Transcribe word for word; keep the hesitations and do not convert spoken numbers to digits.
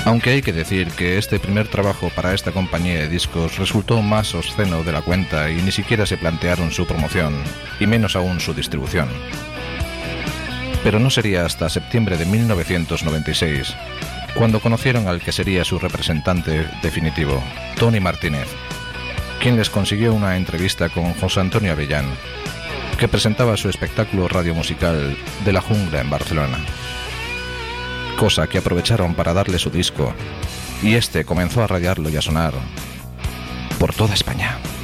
Aunque hay que decir que este primer trabajo para esta compañía de discos resultó más obsceno de la cuenta y ni siquiera se plantearon su promoción, y menos aún su distribución. Pero no sería hasta septiembre de mil novecientos noventa y seis, cuando conocieron al que sería su representante definitivo, Tony Martínez, quien les consiguió una entrevista con José Antonio Avellán, que presentaba su espectáculo radiomusical de la Jungla en Barcelona. Cosa que aprovecharon para darle su disco, y este comenzó a radiarlo y a sonar por toda España.